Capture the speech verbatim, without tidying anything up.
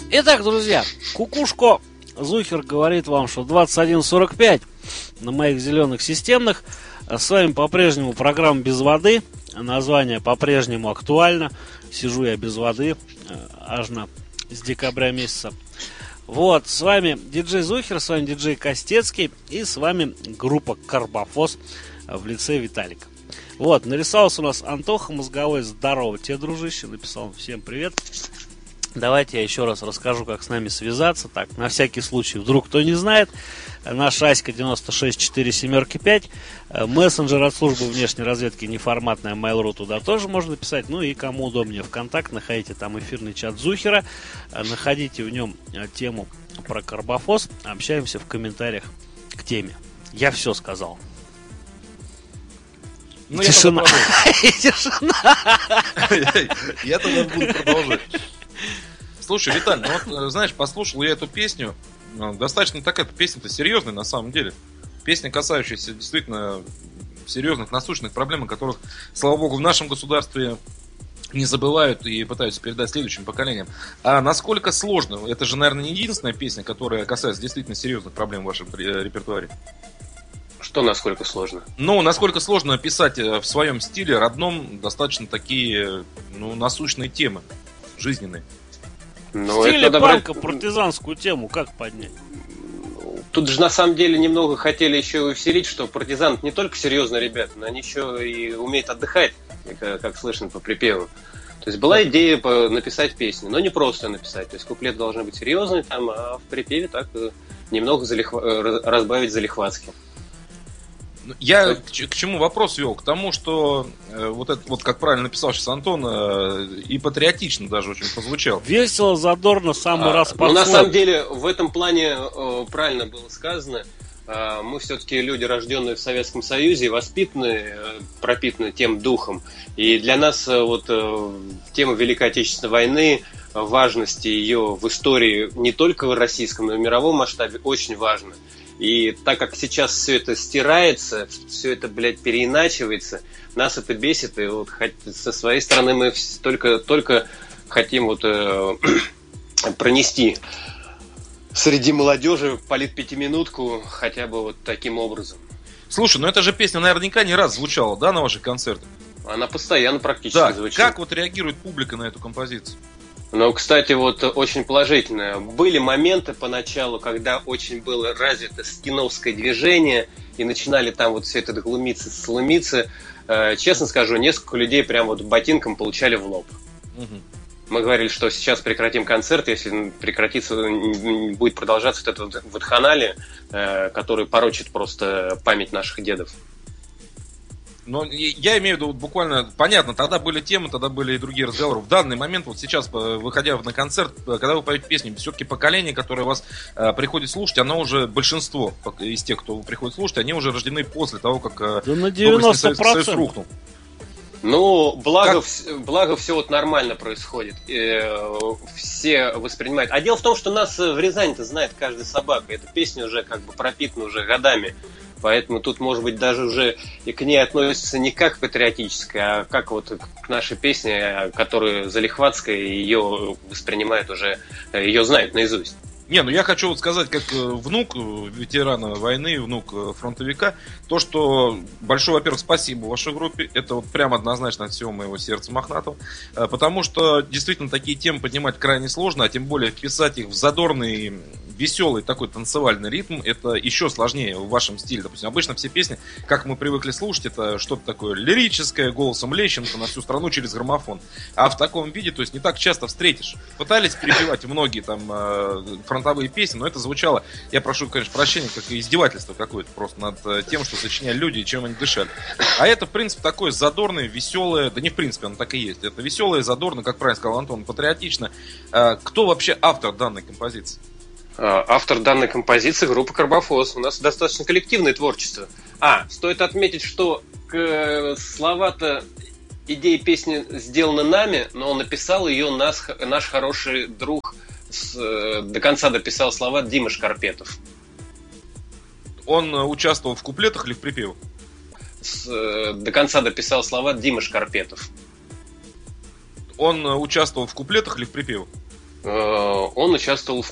Итак, друзья, Кукушко Зухер говорит вам, что двадцать один сорок пять на моих зеленых системных. С вами по-прежнему программа «Без воды». Название по-прежнему актуально. Сижу я без воды аж на, с декабря месяца. Вот, с вами диджей Зухер, с вами диджей Костецкий и с вами группа Карбофос в лице Виталика. Вот, нарисовался у нас Антоха Мозговой. Здорово тебе, дружище. Написал всем привет. Давайте я еще раз расскажу, как с нами связаться. Так, на всякий случай, вдруг кто не знает, наш Аська девяносто шесть четыре семь пять, мессенджер от службы внешней разведки неформатная Mail.ru, туда тоже можно писать. Ну и кому удобнее, ВКонтакте, находите там эфирный чат Зухера, находите в нем тему про Карбофос, общаемся в комментариях к теме. Я все сказал. Ну, тишина. Тишина. Я тогда буду продолжать. Слушай, Виталь, ну вот, знаешь, послушал я эту песню. Достаточно такая песня-то серьезная на самом деле. Песня, касающаяся действительно серьезных, насущных проблем, о которых, слава богу, в нашем государстве не забывают и пытаются передать следующим поколениям. А насколько сложно? Это же, наверное, не единственная песня, которая касается действительно серьезных проблем в вашем репертуаре. Что насколько сложно? Ну, насколько сложно писать в своем стиле, родном, достаточно такие, ну, насущные темы, жизненные. В стиле панка брать... партизанскую тему как поднять? Тут же на самом деле немного хотели еще усилить, что партизан не только серьезные ребята, но они еще и умеют отдыхать, как, как слышно по припеву. То есть была идея написать песню, но не просто написать. То есть куплеты должны быть серьезные, там, а в припеве так немного залихва... разбавить залихватски. Я к, к чему вопрос вел? К тому, что э, вот это, вот как правильно написал сейчас Антон, э, и патриотично даже очень прозвучал. Весело, задорно, самый а, раз подход. Ну, на самом деле, в этом плане э, правильно было сказано. Э, мы все-таки люди, рожденные в Советском Союзе, воспитанные, э, пропитаны тем духом. И для нас э, вот э, тема Великой Отечественной войны, важности ее в истории не только в российском, но и в мировом масштабе очень важна. И так как сейчас все это стирается, все это, блядь, переиначивается, нас это бесит, и вот со своей стороны мы только, только хотим вот э, пронести среди молодежи политпятиминутку хотя бы вот таким образом. Слушай, ну эта же песня наверняка не раз звучала, да, на ваших концертах? Она постоянно практически да, звучит. Как вот реагирует публика на эту композицию? Ну, кстати, вот очень положительно. Были моменты поначалу, когда очень было развито скиновское движение, и начинали там вот все это глумиться, сломиться. Э, честно скажу, несколько людей прям вот ботинком получали в лоб. Угу. Мы говорили, что сейчас прекратим концерт, если прекратится, будет продолжаться вот это вот ватханалия, э, который порочит просто память наших дедов. Но я имею в виду, буквально, понятно, тогда были темы, тогда были и другие разговоры. В данный момент, вот сейчас, выходя на концерт, когда вы поете песни, все-таки поколение, которое вас э, приходит слушать, оно уже, большинство из тех, кто приходит слушать, они уже рождены после того, как э, да на девяносто процентов. Союз рухнул. Ну, благо, в, благо все вот нормально происходит. Э, все воспринимают. А дело в том, что нас в Рязани-то знает каждая собака. Эта песня уже как бы пропитана уже годами. Поэтому тут, может быть, даже уже и к ней относится не как патриотическая, а как вот к нашей песне, которую залихватская, ее воспринимают уже, ее знают наизусть. Не, ну я хочу вот сказать, как внук ветерана войны, внук фронтовика, то, что большое, во-первых, спасибо вашей группе, это вот прям однозначно от всего моего сердца мохнатого, потому что действительно такие темы поднимать крайне сложно, а тем более писать их в задорный, веселый такой танцевальный ритм, это еще сложнее в вашем стиле. Допустим, обычно все песни, как мы привыкли слушать, это что-то такое лирическое, голосом Лещенко на всю страну через граммофон. А в таком виде, то есть не так часто встретишь. Пытались перепевать многие там фронтовые песни, но это звучало, я прошу, конечно, прощения, как издевательство какое-то просто над тем, что сочиняли люди и чем они дышали. А это, в принципе, такое задорное, веселое, да не в принципе, оно так и есть. Это веселое, задорное, как правильно сказал Антон, патриотично. Кто вообще автор данной композиции? Автор данной композиции — группа Карбофос. У нас достаточно коллективное творчество. А, стоит отметить, что к, слова-то, идея песни сделана нами, но написал ее нас, наш хороший друг, с, до конца дописал слова, Дима Шкарпетов. Он участвовал в куплетах или в припевах? С, до конца дописал слова Дима Шкарпетов. Он участвовал в куплетах или в припевах? он участвовал в